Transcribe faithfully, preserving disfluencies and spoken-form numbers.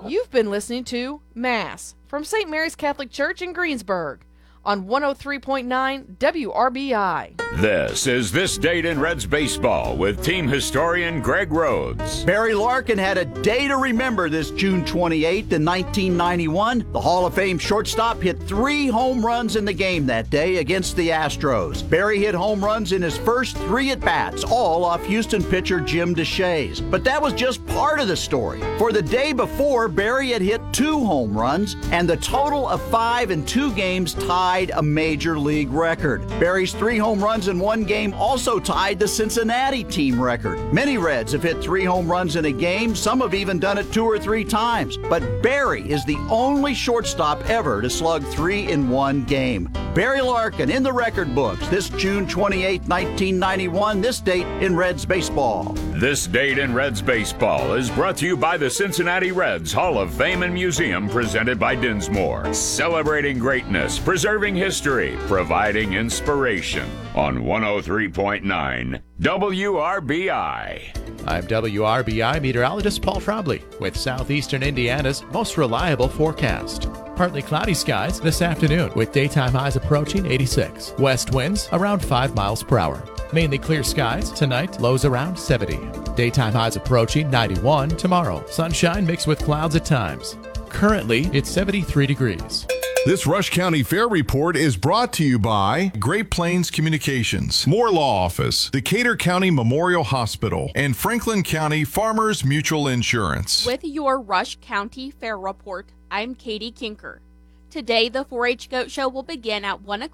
You've been listening to Mass from Saint Mary's Catholic Church in Greensburg on one oh three point nine W R B I. This is This Date in Reds Baseball with team historian Greg Rhodes. Barry Larkin had a day to remember this June twenty-eighth in nineteen ninety-one. The Hall of Fame shortstop hit three home runs in the game that day against the Astros. Barry hit home runs in his first three at-bats, all off Houston pitcher Jim DeShays. But that was just part of the story. For the day before, Barry had hit two home runs, and the total of five in two games tied a major league record. Barry's three home runs in one game also tied the Cincinnati team record. Many Reds have hit three home runs in a game. Some have even done it two or three times. But Barry is the only shortstop ever to slug three in one game. Barry Larkin in the record books this June twenty-eighth, nineteen ninety-one, this date in Reds baseball. This Date in Reds Baseball is brought to you by the Cincinnati Reds Hall of Fame and Museum, presented by Dinsmore. Celebrating greatness, preserving history, providing inspiration on one oh three point nine W R B I. I'm W R B I meteorologist Paul Trombley with southeastern Indiana's most reliable forecast. Partly cloudy skies this afternoon with daytime highs approaching eighty-six. West winds around five miles per hour. Mainly clear skies tonight, lows around seventy. Daytime highs approaching ninety-one tomorrow. Sunshine mixed with clouds at times. Currently, it's seventy-three degrees. This Rush County Fair Report is brought to you by Great Plains Communications, Moore Law Office, Decatur County Memorial Hospital, and Franklin County Farmers Mutual Insurance. With your Rush County Fair Report, I'm Katie Kinker. Today, the four H Goat Show will begin at one o'clock.